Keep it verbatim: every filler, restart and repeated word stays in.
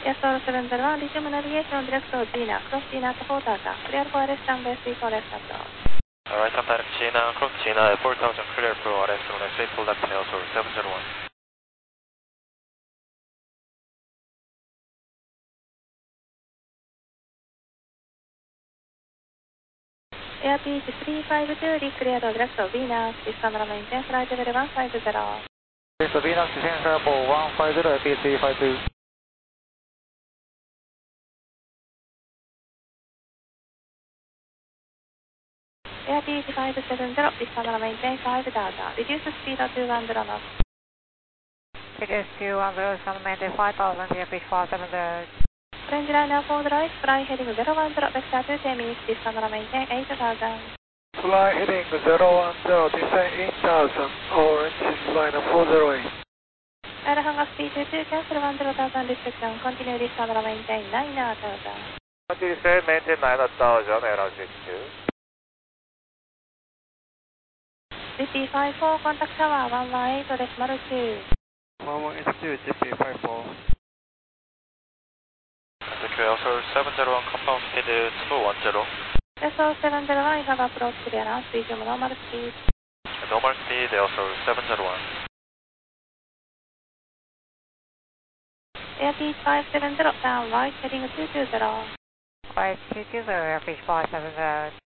Yes, all seven zero one, resume navigation direct to Gina, cross Gina to Port Arthur, clear for arrest runway three four left approach. Alright, I'm direct Gina, cross Gina at four thousand, clear for arrest runway three four left, Air Soul seven zero one. Air P H three five two, declared direct to Venus, descend and maintain flight level one five zero. Direct to Venus, descend level one five zero, Air P H three five two. Air P H five seven zero, descend and maintain five thousand, reduce speed to two hundred knots. Reduce two hundred, descend and maintain five thousand, Air P H five seven zero. Range liner four right, fly heading zero one zero, vector two ten minutes, descend and maintain eight thousand. Fly heading zero one zero, descend eight thousand, orange liner four zero eight. Air hangar speed two two, cancel one zero thousand restriction, continue descend and maintain nine thousand. Continue descend, maintain nine thousand, Air six two. G P five four, contact tower one one eight decimal two. one one eight two, G P five four. Thank you, Air Soul seven zero one, compound speed two one zero. Air Soul seven zero one, you have approach clearance, resume normal speed. Normal speed, Air Soul seven zero one. Air P H five seven zero, down right, heading two two zero. five two two zero, Air P H five seven zero.